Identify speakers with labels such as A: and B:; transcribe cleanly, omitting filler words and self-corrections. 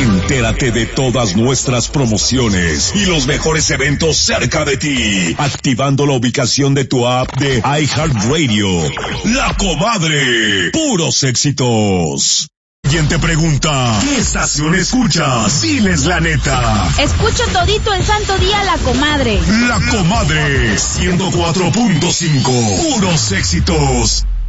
A: Entérate de todas nuestras promociones y los mejores eventos cerca de ti, activando la ubicación de tu app de iHeartRadio. La Comadre, puros éxitos. ¿Quién te pregunta qué estación escuchas? Diles la neta.
B: Escucho todito el santo día La Comadre.
A: La Comadre, 104.5, puros éxitos.